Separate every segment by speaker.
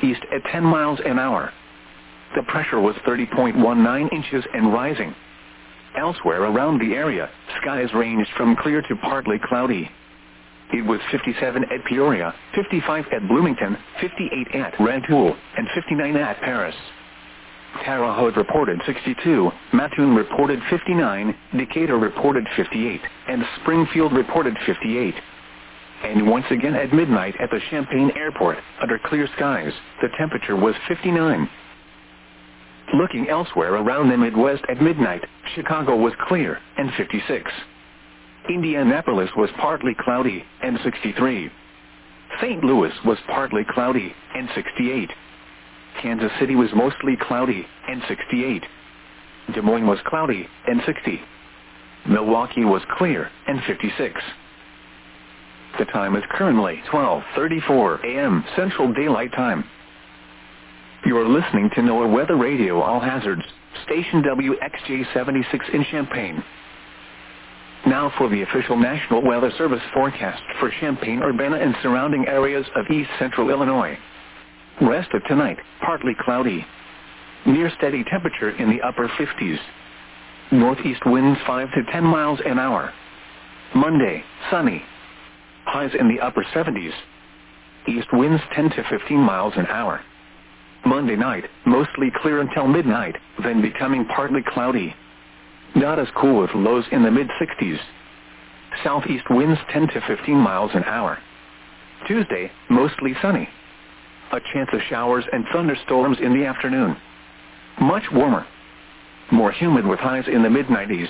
Speaker 1: northeast at 10 miles an hour. The pressure was 30.19 inches and rising. Elsewhere around the area, skies ranged from clear to partly cloudy. It was 57 at Peoria, 55 at Bloomington, 58 at Rantoul, and 59 at Paris. Terre Haute reported 62, Mattoon reported 59, Decatur reported 58, and Springfield reported 58. And once again at midnight at the Champaign Airport, under clear skies, the temperature was 59. Looking elsewhere around the Midwest at midnight, Chicago was clear, and 56. Indianapolis was partly cloudy, and 63. St. Louis was partly cloudy, and 68. Kansas City was mostly cloudy, and 68. Des Moines was cloudy, and 60. Milwaukee was clear, and 56. The time is currently 12:34 a.m. Central Daylight Time. You are listening to NOAA Weather Radio All Hazards, station WXJ-76 in Champaign. Now for the official National Weather Service forecast for Champaign-Urbana and surrounding areas of east central Illinois. Rest of tonight, partly cloudy. Near steady temperature in the upper 50s. Northeast winds 5 to 10 miles an hour. Monday, sunny. Highs in the upper 70s. East winds 10 to 15 miles an hour. Monday night, mostly clear until midnight, then becoming partly cloudy. Not as cool with lows in the mid-60s. Southeast winds 10 to 15 miles an hour. Tuesday, mostly sunny. A chance of showers and thunderstorms in the afternoon. Much warmer. More humid with highs in the mid-90s.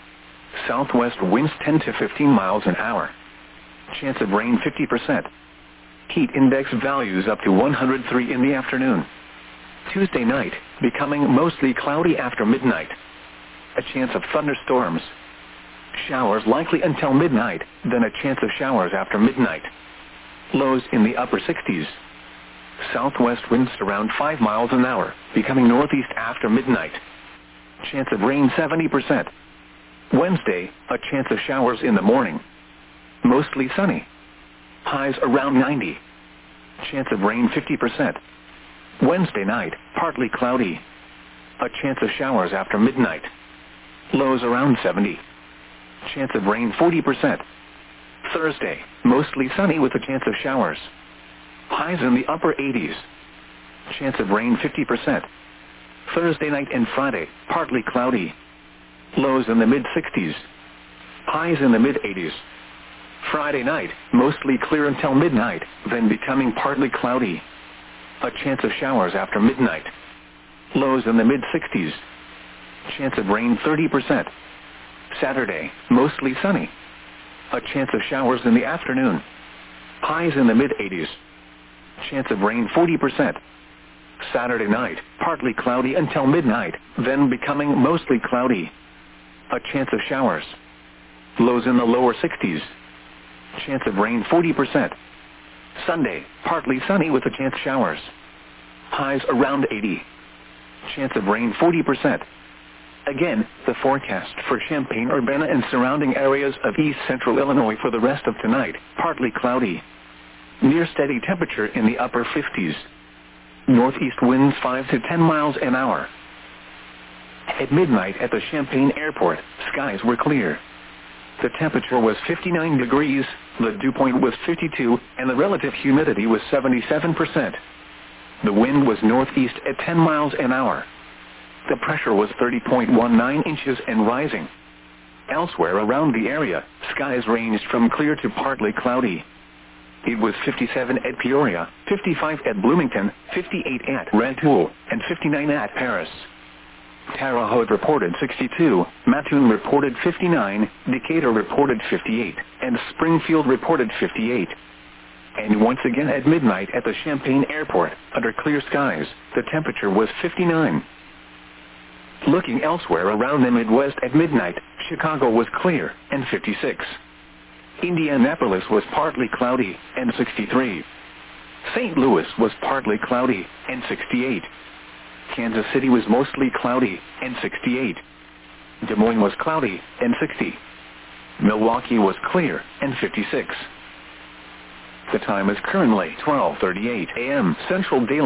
Speaker 1: Southwest winds 10 to 15 miles an hour. Chance of rain 50%. Heat index values up to 103 in the afternoon. Tuesday night, becoming mostly cloudy after midnight. A chance of thunderstorms. Showers likely until midnight, then a chance of showers after midnight. Lows in the upper 60s. Southwest winds around 5 miles an hour, becoming northeast after midnight. Chance of rain 70%. Wednesday, a chance of showers in the morning. Mostly sunny. Highs around 90. Chance of rain 50%. Wednesday night, partly cloudy. A chance of showers after midnight. Lows around 70. Chance of rain 40%. Thursday, mostly sunny with a chance of showers. Highs in the upper 80s. Chance of rain 50%. Thursday night and Friday, partly cloudy. Lows in the mid-60s. Highs in the mid-80s. Friday night, mostly clear until midnight, then becoming partly cloudy. A chance of showers after midnight. Lows in the mid-60s. Chance of rain 30%. Saturday, mostly sunny. A chance of showers in the afternoon. Highs in the mid-80s. Chance of rain 40%. Saturday night, partly cloudy until midnight, then becoming mostly cloudy. A chance of showers. Lows in the lower 60s. Chance of rain 40%. Sunday, partly sunny with a chance of showers. Highs around 80. Chance of rain 40%. Again, the forecast for Champaign-Urbana and surrounding areas of east central Illinois for the rest of tonight, partly cloudy. Near steady temperature in the upper 50s. Northeast winds 5 to 10 miles an hour. At midnight at the Champaign Airport, skies were clear. The temperature was 59 degrees, the dew point was 52, and the relative humidity was 77%. The wind was northeast at 10 miles an hour. The pressure was 30.19 inches and rising. Elsewhere around the area, skies ranged from clear to partly cloudy. It was 57 at Peoria, 55 at Bloomington, 58 at Rantoul, and 59 at Paris. Terre Haute reported 62, Mattoon reported 59, Decatur reported 58, and Springfield reported 58. And once again at midnight at the Champaign Airport, under clear skies, the temperature was 59. Looking elsewhere around the Midwest at midnight, Chicago was clear, and 56. Indianapolis was partly cloudy, and 63. St. Louis was partly cloudy, and 68. Kansas City was mostly cloudy, and 68. Des Moines was cloudy, and 60. Milwaukee was clear, and 56. The time is currently 12:38 a.m. Central Daylight